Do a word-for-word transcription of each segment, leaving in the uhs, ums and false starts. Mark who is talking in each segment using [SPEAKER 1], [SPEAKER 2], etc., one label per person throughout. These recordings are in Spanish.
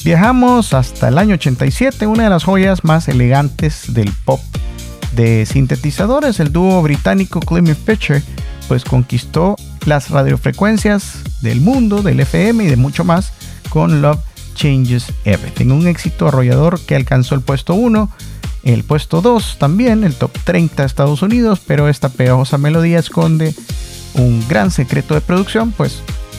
[SPEAKER 1] Viajamos hasta el año ochenta y siete, una de las joyas más elegantes del pop de sintetizadores. El dúo británico Clement Fisher pues conquistó las radiofrecuencias del mundo, del F M y de mucho más con Love Changes Everything, un éxito arrollador que alcanzó el puesto uno, el puesto dos también, el top treinta de Estados Unidos, pero esta pegajosa melodía esconde un gran secreto de producción, pues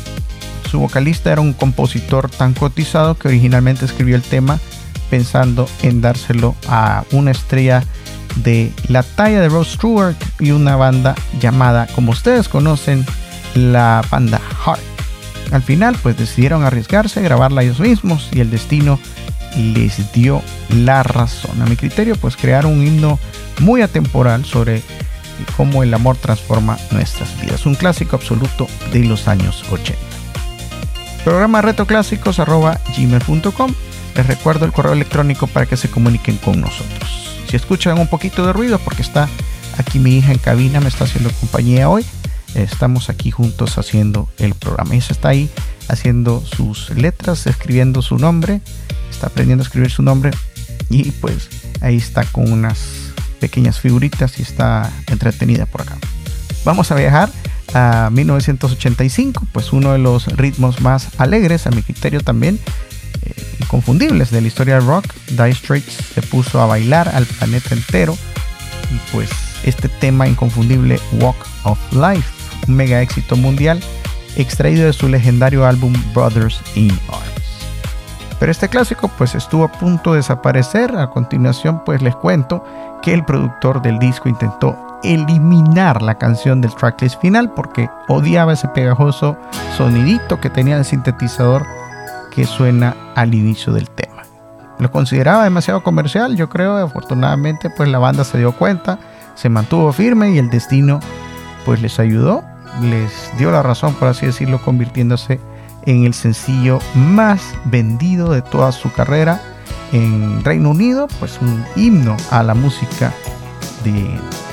[SPEAKER 1] su vocalista era un compositor tan cotizado que originalmente escribió el tema pensando en dárselo a una estrella de la talla de Rod Stewart y una banda llamada, como ustedes conocen, la banda Heart. Al final pues decidieron arriesgarse a grabarla ellos mismos y el destino les dio la razón. A mi criterio pues crearon un himno muy atemporal sobre cómo el amor transforma nuestras vidas, un clásico absoluto de los años ochenta. Programa retroclásicos arroba gmail punto com. Les recuerdo el correo electrónico para que se comuniquen con nosotros. Si escuchan un poquito de ruido, porque está aquí mi hija en cabina, me está haciendo compañía hoy. Estamos aquí juntos haciendo el programa. Ella está ahí haciendo sus letras, escribiendo su nombre, está aprendiendo a escribir su nombre y pues ahí está con unas pequeñas figuritas y está entretenida por acá. Vamos a viajar a mil novecientos ochenta y cinco, pues uno de los ritmos más alegres, a mi criterio también, eh, inconfundibles de la historia del rock. Dire Straits se puso a bailar al planeta entero y pues este tema inconfundible, Walk of Life, un mega éxito mundial extraído de su legendario álbum Brothers in Arms. Pero este clásico pues estuvo a punto de desaparecer. A continuación pues les cuento que el productor del disco intentó eliminar la canción del tracklist final porque odiaba ese pegajoso sonidito que tenía el sintetizador que suena al inicio del tema. Lo consideraba demasiado comercial, yo creo. Afortunadamente pues la banda se dio cuenta, se mantuvo firme y el destino pues les ayudó, les dio la razón, por así decirlo, convirtiéndose en el sencillo más vendido de toda su carrera en Reino Unido, pues un himno a la música de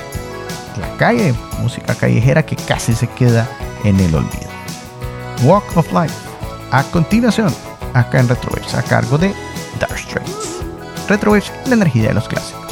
[SPEAKER 1] la calle, música callejera que casi se queda en el olvido. Walk of Life, a continuación, acá en Retrowaves, a cargo de Dire Straits. Retrowaves, la energía de los clásicos.